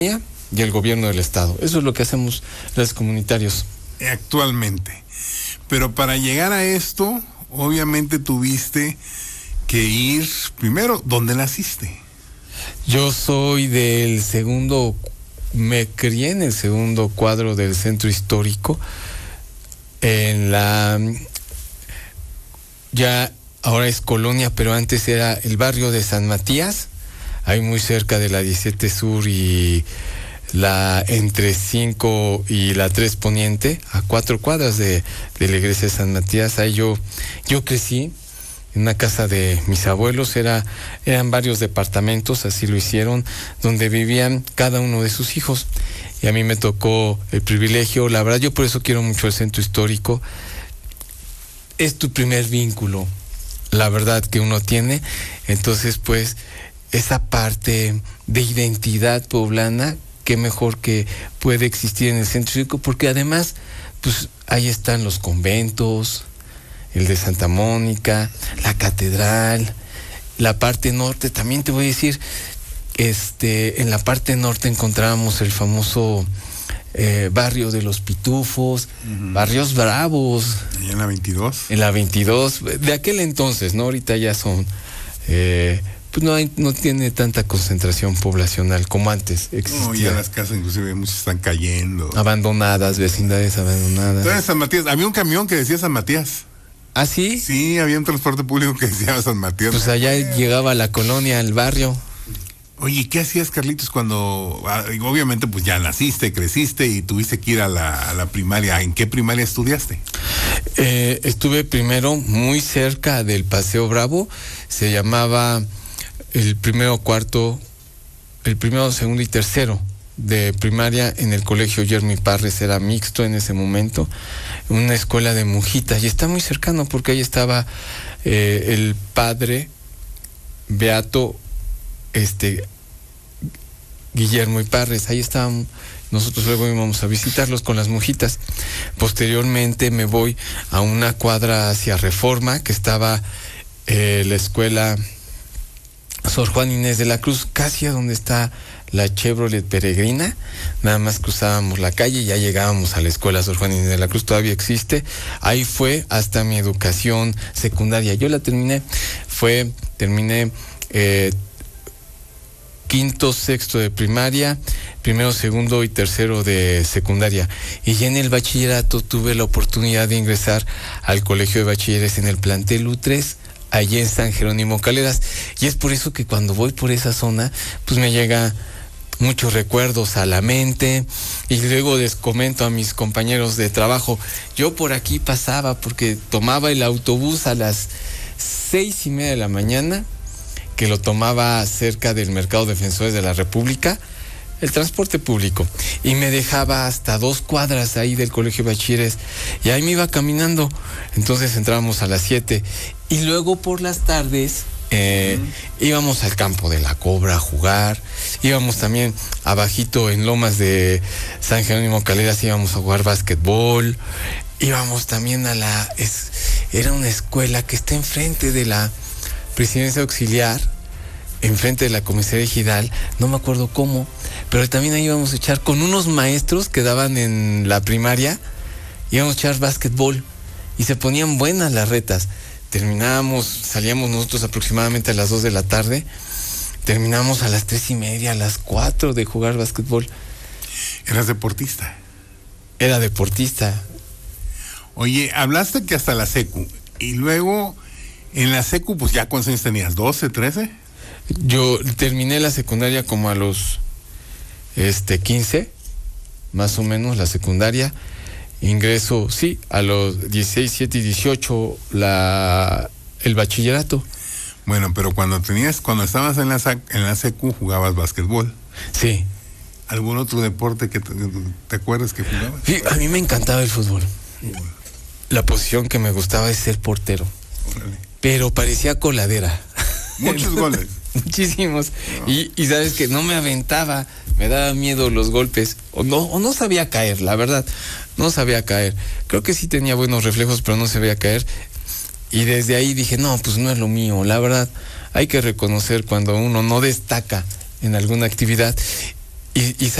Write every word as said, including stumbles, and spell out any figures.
y el gobierno del estado. Eso es lo que hacemos los comunitarios. Actualmente. Pero para llegar a esto, obviamente tuviste que ir primero, ¿dónde naciste? Yo soy del segundo, me crié en el segundo cuadro del centro histórico, en la, ya ahora es colonia, pero antes era el barrio de San Matías, ahí muy cerca de la diecisiete Sur y la entre cinco y la tres Poniente, a cuatro cuadras de, de la iglesia de San Matías. Ahí yo, yo crecí en una casa de mis abuelos, era, eran varios departamentos, así lo hicieron, donde vivían cada uno de sus hijos. Y a mí me tocó el privilegio, la verdad, yo por eso quiero mucho el centro histórico. Es tu primer vínculo, la verdad, que uno tiene. Entonces, pues, esa parte de identidad poblana, qué mejor que puede existir en el centro histórico, porque además, pues, ahí están los conventos, el de Santa Mónica, la catedral, la parte norte. También te voy a decir, este, en la parte norte encontrábamos el famoso eh, barrio de los Pitufos, uh-huh. Barrios bravos. ¿Y en la veintidós? En la veintidós, de aquel entonces, ¿no? Ahorita ya son, eh, pues no hay, no tiene tanta concentración poblacional como antes existía. No, ya las casas inclusive muchas están cayendo. Abandonadas, vecindades abandonadas. Entonces, San Matías, había un camión que decía San Matías. ¿Ah, sí? Sí, había un transporte público que decía San Matías. Pues allá eh. llegaba la colonia, el barrio. Oye, ¿qué hacías, Carlitos, cuando, obviamente, pues ya naciste, creciste y tuviste que ir a la, a la primaria? ¿En qué primaria estudiaste? Eh, estuve primero muy cerca del Paseo Bravo, se llamaba el primero, cuarto, el primero, segundo y tercero de primaria en el colegio Yermi Parres, era mixto en ese momento, una escuela de monjitas, y está muy cercano porque ahí estaba eh, el padre beato este Guillermo Iparres, ahí estábamos, nosotros luego íbamos a visitarlos con las monjitas. Posteriormente me voy a una cuadra hacia Reforma, que estaba eh, la escuela Sor Juan Inés de la Cruz, casi a donde está la Chevrolet Peregrina. Nada más cruzábamos la calle y ya llegábamos a la escuela Sor Juan Inés de la Cruz, todavía existe. Ahí fue hasta mi educación secundaria. Yo la terminé, fue, terminé eh, quinto, sexto de primaria, primero, segundo y tercero de secundaria. Y ya en el bachillerato tuve la oportunidad de ingresar al colegio de bachilleres en el plantel U tres, allí en San Jerónimo Caleras. Y es por eso que cuando voy por esa zona, pues me llega muchos recuerdos a la mente, y luego les comento a mis compañeros de trabajo, yo por aquí pasaba porque tomaba el autobús a las seis y media de la mañana, que lo tomaba cerca del Mercado Defensores de la República, el transporte público, y me dejaba hasta dos cuadras ahí del colegio de bachilleres, y ahí me iba caminando. Entonces entrábamos a las siete, y luego por las tardes eh, uh-huh. íbamos al campo de la Cobra a jugar, íbamos también abajito en Lomas de San Jerónimo Caleras, íbamos a jugar básquetbol, íbamos también a la, es, era una escuela que está enfrente de la Presidencia Auxiliar, enfrente de la comisaría ejidal, no me acuerdo cómo, pero también ahí íbamos a echar con unos maestros que daban en la primaria, íbamos a echar básquetbol y se ponían buenas las retas. Terminábamos, salíamos nosotros aproximadamente a las dos de la tarde, terminábamos a las tres y media, a las cuatro de jugar básquetbol. ¿Eras deportista? Era deportista. Oye, hablaste que hasta la secu, y luego en la secu, pues ya ¿cuántos años tenías? ¿doce, trece? Yo terminé la secundaria como a los este quince, más o menos, la secundaria. Ingreso, sí, a los dieciséis, siete y dieciocho la, el bachillerato. Bueno, pero cuando tenías, cuando estabas en la, en la secu, jugabas básquetbol. Sí. ¿Algún otro deporte que te, te acuerdas que jugabas? Sí, a mí me encantaba el fútbol. Fútbol. La posición que me gustaba es ser portero. Órale. Pero parecía coladera. Muchos goles. Muchísimos. No. Y, y sabes que no me aventaba, me daba miedo los golpes, o no, o no sabía caer, la verdad, no sabía caer. Creo que sí tenía buenos reflejos, pero no sabía caer. Y desde ahí dije, no, pues no es lo mío, la verdad. Hay que reconocer cuando uno no destaca en alguna actividad. Y, y